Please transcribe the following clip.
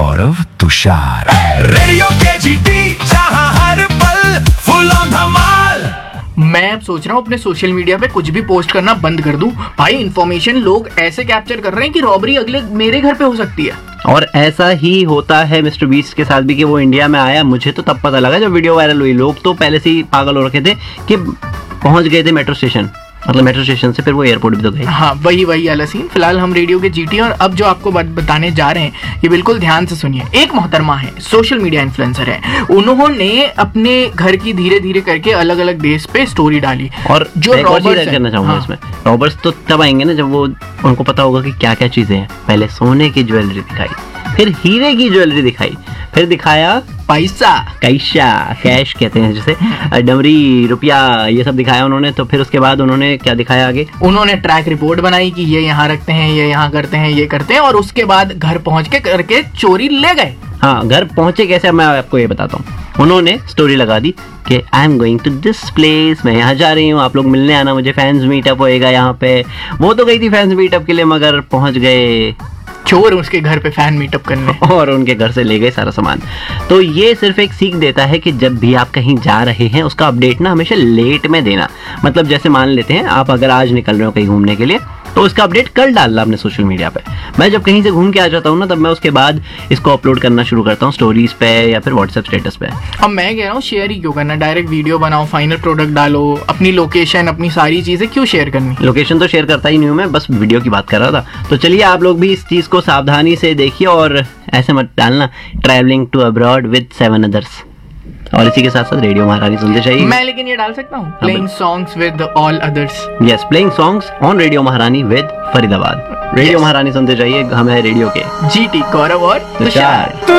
गौरव Tushar. Radio KGT, जहां हर पल full on धमाल। मैं अब सोच रहा हूँ अपने सोशल मीडिया पे कुछ भी पोस्ट करना बंद कर दूं। भाई इन्फॉर्मेशन लोग ऐसे कैप्चर कर रहे हैं कि रॉबरी अगले मेरे घर पे हो सकती है। और ऐसा ही होता है मिस्टर बीस्ट के साथ भी कि वो इंडिया में आया, मुझे तो तब पता लगा जब वीडियो वायरल हुई। लोग तो पहले से ही पागल हो रखे थे कि पहुंच गए थे मेट्रो स्टेशन, मतलब मेट्रो स्टेशन से फिर वो एयरपोर्ट भी तो गए। हाँ वही वाला सीन। फिलहाल हम रेडियो के GT और अब जो आपको बताने जा रहे हैं ये बिल्कुल ध्यान से सुनिए। एक मोहतरमा है, सोशल मीडिया इन्फ्लुएंसर है, उन्होंने अपने घर की धीरे धीरे करके अलग अलग देश पे स्टोरी डाली। और जो रॉबर्ट्स करना चाहूंगा इसमें, रॉबर्ट्स तो तब आएंगे ना जब वो उनको पता होगा कि क्या क्या चीजें हैं। पहले सोने की ज्वेलरी दिखाई, फिर हीरे की ज्वेलरी दिखाई, फिर दिखाया पैसा, कैश कहते हैं जिसे, डमरी, रुपया, ये सब दिखाया उन्होंने। तो फिर उसके बाद उन्होंने क्या दिखाया आगे? उन्होंने ट्रैक रिपोर्ट बनाई कि ये यहाँ रखते हैं, ये यहाँ करते हैं, ये करते हैं, और उसके बाद घर पहुंच के करके चोरी ले गए। हाँ, घर पहुंचे कैसे मैं आपको ये बताता हूँ। उन्होंने स्टोरी लगा दी कि I am going to this place, मैं यहाँ जा रही हूँ, आप लोग मिलने आना, मुझे फैंस मीटअप होएगा यहाँ पे। वो तो गई थी फैंस मीटअप के लिए, मगर पहुंच गए चोर उसके घर पे फैन मीटअप करने और उनके घर से ले गए सारा सामान। तो ये सिर्फ एक सीख देता है कि जब भी आप कहीं जा रहे हैं उसका अपडेट ना हमेशा लेट में देना। मतलब जैसे मान लेते हैं आप अगर आज निकल रहे हो कहीं घूमने के लिए तो उसका अपडेट कल डालना अपने सोशल मीडिया पे। मैं जब कहीं से घूम के आ जाता हूँ ना तब मैं उसके बाद इसको अपलोड करना शुरू करता हूँ स्टोरीज पे या फिर व्हाट्सएप स्टेटस पे। अब मैं कह रहा हूँ शेयर ही क्यों करना, डायरेक्ट वीडियो बनाओ, फाइनल प्रोडक्ट डालो, अपनी लोकेशन, अपनी सारी चीजें क्यों शेयर करनी। लोकेशन तो शेयर करता ही नहीं हूँ मैं, बस वीडियो की बात कर रहा था। तो चलिए आप लोग भी इस चीज को सावधानी से देखिए और ऐसे मत डालना travelling to abroad with 7 others. और इसी के साथ साथ रेडियो महारानी सुनते चाहिए। मैं लेकिन ये डाल सकता हूँ playing songs with all others. Yes, playing songs on radio महारानी विद फरीदाबाद। रेडियो महारानी सुनते चाहिए, हम है रेडियो के GT गौरव और तुषार।